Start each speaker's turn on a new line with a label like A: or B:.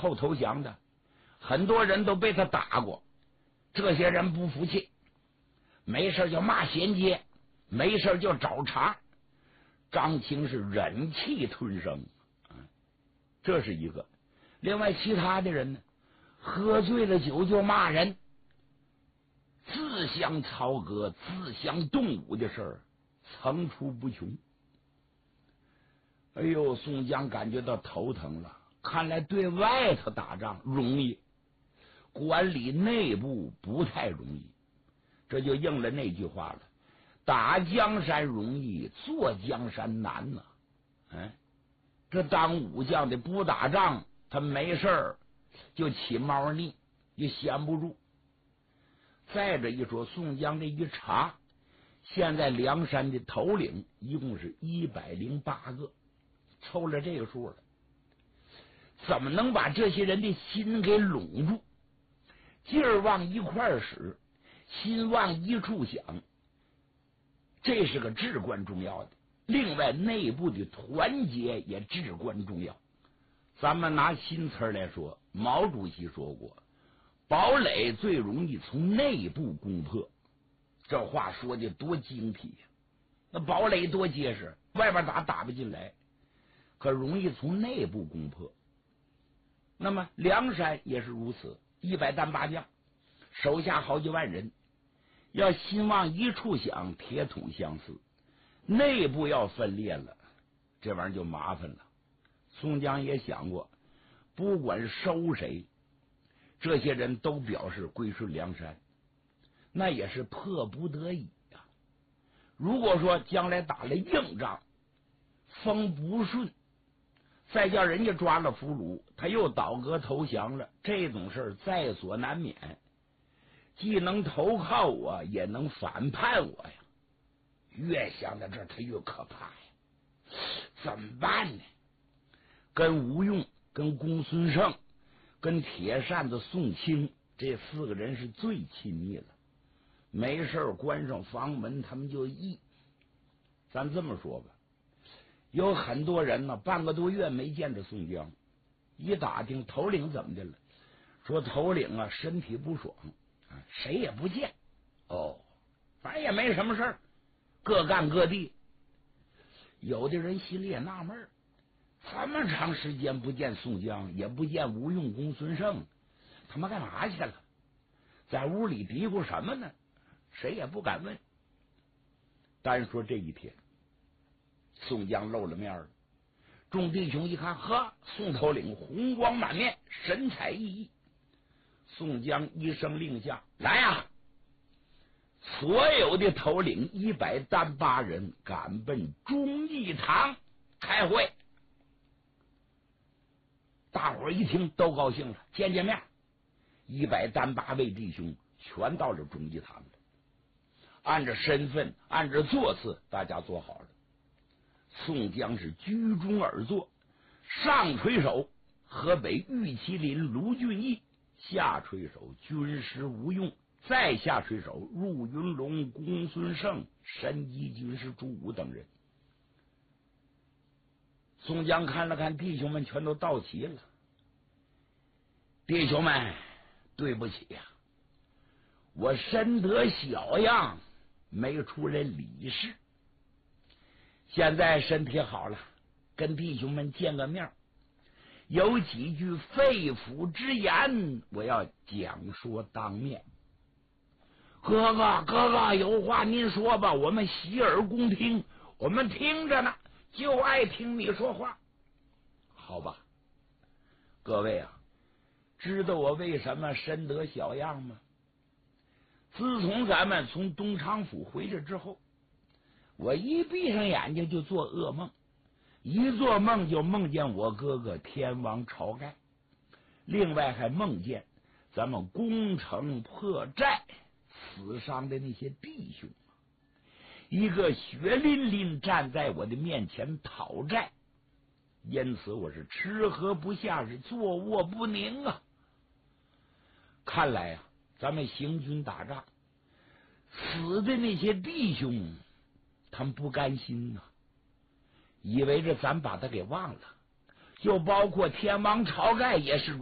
A: 后投降的，很多人都被他打过。这些人不服气，没事就骂衔接，没事就找茬。张青是忍气吞声，这是一个。另外其他的人呢，喝醉了酒就骂人，自相操戈、自相动武的事儿层出不穷。哎呦，宋江感觉到头疼了，看来对外头打仗容易，管理内部不太容易。这就应了那句话了，打江山容易，坐江山难呐。这当武将的不打仗，他没事儿就起猫腻，也闲不住。再者一说，宋江这一查，现在梁山的头领一共是108个，凑了这个数了。怎么能把这些人的心给拢住？劲儿往一块儿使，心往一处想，这是个至关重要的。另外，内部的团结也至关重要。咱们拿新词来说，毛主席说过，堡垒最容易从内部攻破。这话说的多精辟呀！那堡垒多结实，外边打不进来，可容易从内部攻破。那么梁山也是如此，100单8将，手下好几万人，要心往一处想，铁桶相似。内部要分裂了，这玩意儿就麻烦了。宋江也想过，不管收谁，这些人都表示归顺梁山，那也是迫不得已呀。如果说将来打了硬仗，风不顺，再叫人家抓了俘虏，他又倒戈投降了，这种事在所难免，既能投靠我，也能反叛我呀。越想到这儿，他越可怕呀！怎么办呢？跟吴用、跟公孙胜、跟铁扇子宋清这4个人是最亲密了。没事关上房门，他们就议。咱这么说吧，有很多人呢，半个多月没见着宋江，一打听头领怎么的了，说头领啊身体不爽，谁也不见。反正也没什么事儿，各干各地。有的人心里也纳闷，这么长时间不见宋江，也不见吴用、公孙胜，他们干嘛去了？在屋里嘀咕什么呢？谁也不敢问。单说这一天，宋江露了面了，众弟兄一看，呵，宋头领红光满面，神采奕奕。宋江一声令下，来呀！所有的头领100单8人赶奔忠义堂开会。大伙儿一听都高兴了，见面，100单8位弟兄全到了忠义堂了。按着身份，按着座次，大家坐好了。宋江是居中而坐，上垂手河北玉麒麟卢俊义，下垂手军师吴用，再下垂手入云龙公孙胜，神机军师朱武等人。宋江看了看弟兄们，全都到齐了。弟兄们，对不起呀，我身得小样，没出来理事。现在身体好了，跟弟兄们见个面，有几句肺腑之言，我要讲说当面。哥哥，有话您说吧，我们洗耳恭听，我们听着呢，就爱听你说话。好吧，各位啊，知道我为什么身得小样吗？自从咱们从东昌府回去之后，我一闭上眼睛就做噩梦，一做梦就梦见我哥哥天王晁盖，另外还梦见咱们攻城破寨死伤的那些弟兄，一个血淋淋站在我的面前讨债，因此我是吃喝不下，是坐卧不宁啊。看来啊，咱们行军打仗死的那些弟兄，他们不甘心啊，以为着咱把他给忘了，就包括天王晁盖也是